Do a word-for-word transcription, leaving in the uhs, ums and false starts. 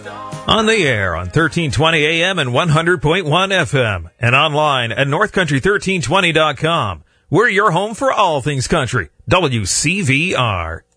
On the air on thirteen twenty A M and one hundred point one F M and online at north country thirteen twenty dot com. We're your home for all things country. W C V R.